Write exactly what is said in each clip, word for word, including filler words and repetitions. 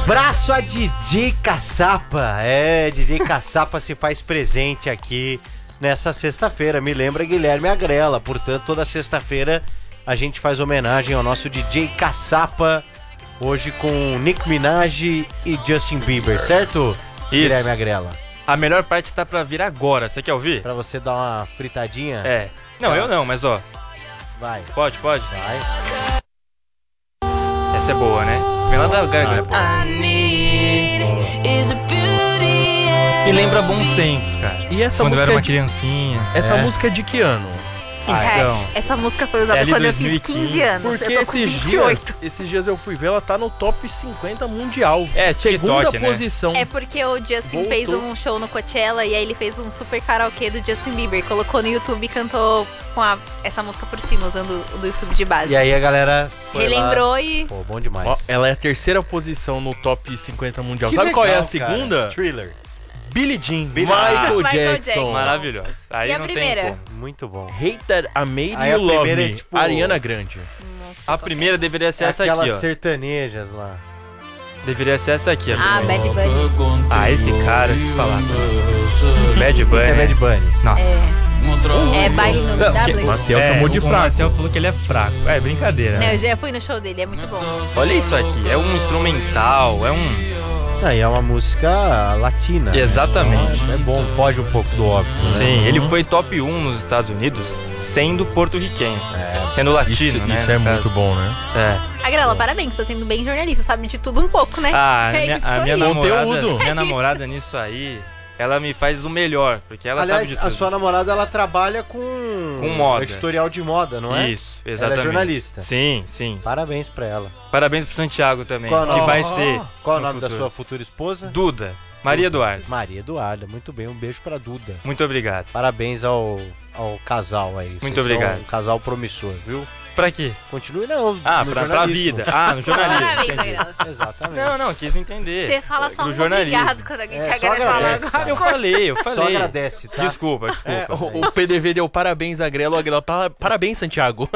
Abraço a D J Caçapa. É, D J Caçapa se faz presente aqui nessa sexta-feira. Me lembra Guilherme Agrela. Portanto, toda sexta-feira a gente faz homenagem ao nosso D J Caçapa. Hoje com Nicki Minaj e Justin Bieber, certo? Isso. Guilherme Agrela. A melhor parte tá pra vir agora. Você quer ouvir? Pra você dar uma fritadinha? É. Não, tá. Eu não, mas ó. Vai. Pode, pode? Vai. Essa é boa, né? Vem lá da garganta. Ah, e lembra bons tempos, cara. E essa quando música eu era uma de... criancinha. Essa é. música é de que ano? Ah, então. É, essa música foi usada é quando dois mil e eu fiz quinze. quinze anos. Porque eu tô com esses vinte e oito. dias, esses dias eu fui ver, ela tá no top cinquenta mundial. É, segunda TikTok, né? posição. É porque o Justin Voltou. fez um show no Coachella e aí ele fez um super karaokê do Justin Bieber. Colocou no YouTube e cantou com a, essa música por cima, usando o do YouTube de base. E aí a galera relembrou lá. e... Pô, bom demais. Ó, ela é a terceira posição no top cinquenta mundial. Que Sabe legal, qual é a cara. segunda? Thriller. Billie Jean, Billie- Michael, Michael Jackson. Jackson. Maravilhoso. Aí E a não primeira? tem como. Muito bom. Hater, I Made Aí You a Love primeira é Me. tipo- Ariana Grande. A primeira deveria ser essa Aquelas aqui, ó. sertanejas lá. Deveria ser essa aqui, ó. Ah, Bad Bunny. Ah, esse cara, deixa eu falar. Bad Bunny. Isso é Bad Bunny. Nossa. É baile no Não, que- W. Maciel É, chamou de o fraco. Marcel falou que ele é fraco. É brincadeira, Não, né? eu já fui no show dele, é muito bom. Olha isso aqui, é um instrumental, é um... Aí é uma música latina. né? Exatamente. Então, é bom, foge um pouco do óbvio, né? Sim, ele foi top um nos Estados Unidos, sendo porto-riquenho. Sendo latino, Isso, né? isso é no muito caso. bom, né? É. Agrela, parabéns, você tá sendo bem jornalista, sabe de tudo um pouco, né? Ah, é minha, isso a minha aí. namorada, Conteúdo. minha namorada nisso aí, ela me faz o melhor, porque ela Aliás, sabe de a tudo. sua namorada, ela trabalha com... Com moda. Editorial de moda, não é? Isso, exatamente. Ela é jornalista. Sim, sim. Parabéns pra ela. Parabéns pro Santiago também, Qual é o que nome? vai ser. Qual é o no nome da futuro. sua futura esposa? Duda. Maria Eduarda. Maria Eduarda. Muito bem, um beijo pra Duda. Muito obrigado. Parabéns ao, ao casal aí. Muito Vocês obrigado. são um casal promissor, viu? Pra quê? Continue, não. Ah, no pra, pra jornalismo. vida. Ah, no jornalismo. Parabéns, entendi. Agrela. Exatamente. Não, não, quis entender. Você fala só Pro um jornalismo. obrigado quando alguém É, te só agradece. Fala agradece, agora. cara. Eu falei, eu falei. Só agradece, tá? Desculpa, desculpa. É, o, o P D V deu parabéns a Agrela, o Agrela, pa- parabéns, Santiago.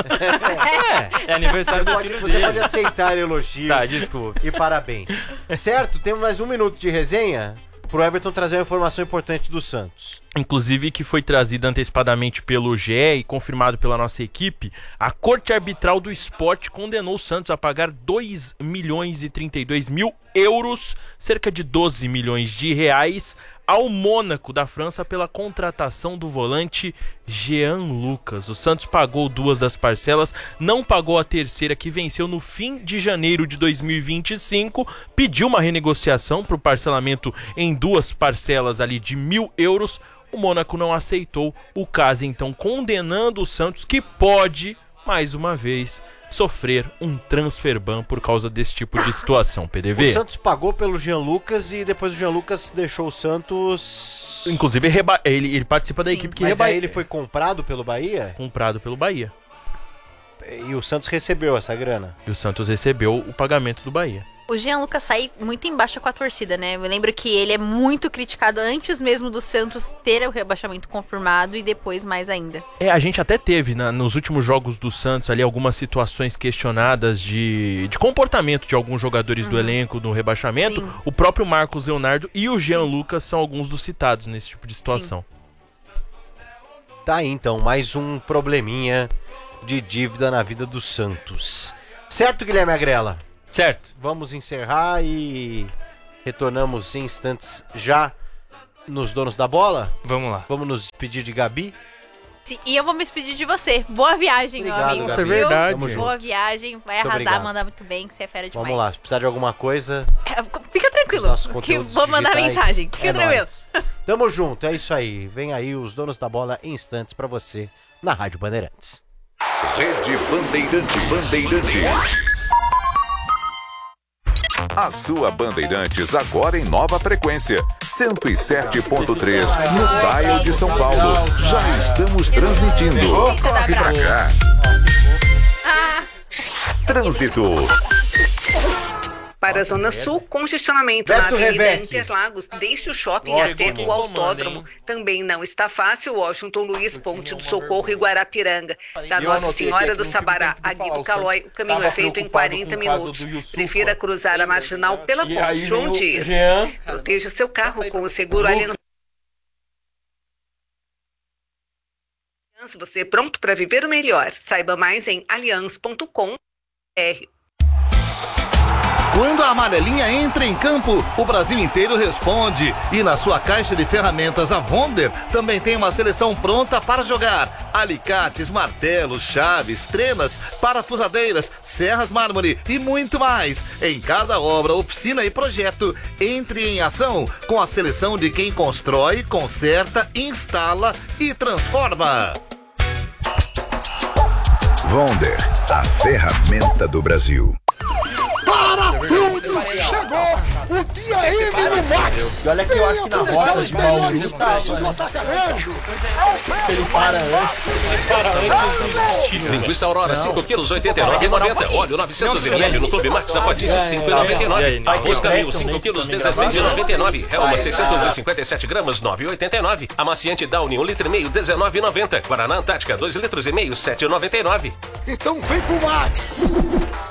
É, é aniversário do Pode- filho você dele. pode aceitar elogios. Tá, desculpa. E parabéns. Certo? Temos mais um minuto de resenha pro Everton trazer uma informação importante do Santos. Inclusive que foi trazida antecipadamente pelo G E e confirmado pela nossa equipe, a Corte Arbitral do Esporte condenou o Santos a pagar dois milhões e trinta e dois mil euros, cerca de doze milhões de reais, ao Mônaco da França pela contratação do volante Jean Lucas. O Santos pagou duas das parcelas, não pagou a terceira, que venceu no fim de janeiro de dois mil e vinte e cinco, pediu uma renegociação para o parcelamento em duas parcelas ali de mil euros. O Mônaco não aceitou o caso, então condenando o Santos, que pode, mais uma vez, sofrer um transfer ban por causa desse tipo de situação, P D V. O Santos pagou pelo Jean Lucas e depois o Jean Lucas deixou o Santos... Inclusive, reba... ele, ele participa da Sim. equipe que Mas reba... aí ele foi comprado pelo Bahia comprado pelo Bahia. e o Santos recebeu essa grana. E o Santos recebeu o pagamento do Bahia. O Jean Lucas sai muito embaixo com a torcida, né? Eu lembro que ele é muito criticado antes mesmo do Santos ter o rebaixamento confirmado e depois mais ainda. É, a gente até teve na, nos últimos jogos do Santos ali algumas situações questionadas de, de comportamento de alguns jogadores do elenco no rebaixamento. Sim. O próprio Marcos Leonardo e o Jean Sim. Lucas são alguns dos citados nesse tipo de situação. Tá aí então, mais um probleminha de dívida na vida do Santos. Certo, Guilherme Agrela? Certo. Vamos encerrar e retornamos em instantes já nos donos da bola. Vamos lá. Vamos nos despedir de Gabi. Sim, e eu vou me despedir de você. Boa viagem, Obrigado, meu amigo. Gabi. Isso é verdade. Tamo junto. Boa viagem, vai Muito arrasar, obrigado. mandar muito bem, que você é fera demais. Vamos lá, se precisar de alguma coisa, É, fica tranquilo, nossos que conteúdos vou mandar digitais, mensagem. Fica é tranquilo. nóis. Tamo junto, é isso aí. Vem aí os donos da bola em instantes pra você na Rádio Bandeirantes. Rede Bandeirantes. Bandeirantes. A sua Bandeirantes agora em nova frequência. cento e sete ponto três no dial de São Paulo. Já estamos transmitindo. Corre pra cá. Ah, Trânsito. Para a Zona Sul, congestionamento na Beto Avenida Rebeque. Interlagos, desde o shopping Ó, até chegou quem o autódromo. comanda, Também não está fácil, Washington Luiz, Ponte do Socorro e Guarapiranga. Da Eu Nossa anotei Senhora aqui do que não Sabará tive tempo a de falar, Guido o Calói, Santos o caminho tava é feito em preocupado quarenta com o caso minutos. do Yusufa. Prefira cruzar a marginal pela E aí Ponte vem João o Dias. Jean. Proteja seu carro com o seguro Allianz. Você é pronto para viver o melhor. Saiba mais em alianz ponto com ponto br. Quando a amarelinha entra em campo, o Brasil inteiro responde. E na sua caixa de ferramentas, a Wonder também tem uma seleção pronta para jogar. Alicates, martelos, chaves, trenas, parafusadeiras, serras mármore e muito mais. Em cada obra, oficina e projeto, entre em ação com a seleção de quem constrói, conserta, instala e transforma. Wonder, a ferramenta do Brasil. Para tudo! Chegou o dia M no Max! E olha que eu acho que na Venha rota aproveitar os de melhores Bauru, preços do atacarejo! Ele para antes. Ele para antes do Linguiça Aurora, cinco quilos, oitenta e nove reais e noventa centavos. Óleo novecentos mililitros no Clube Max a partir de cinco reais e noventa e nove centavos. Rosca Mil, cinco quilos, dezesseis reais e noventa e nove centavos. Helma, seiscentos e cinquenta e sete gramas, nove reais e oitenta e nove centavos. Amaciante Downy, um litro e meio, dezenove reais e noventa centavos. Guaraná Antártica, dois litros e meio, sete reais e noventa e nove centavos. Então vem pro Max!